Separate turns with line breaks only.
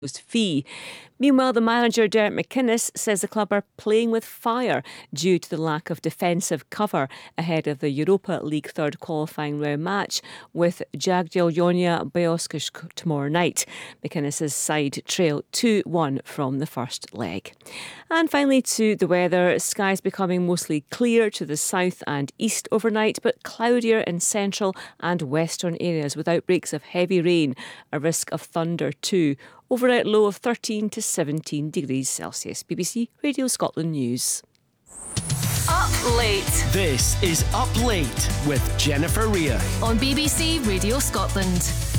fee. Meanwhile, the manager Derek McInnes says the club are playing with fire due to the lack of defensive cover ahead of the Europa League third qualifying round match with Jagiellonia Bydgoszcz tomorrow night. McInnes' side trail 2-1 from the first leg. And finally to the weather. Skies becoming mostly clear to the south and east overnight, but cloudier in central and western areas with outbreaks of heavy rain, a risk of thunder too. Overnight low of 13 to 17 degrees Celsius. BBC Radio Scotland News.
Up Late.
This is Up Late with Jennifer Rea
On BBC Radio Scotland.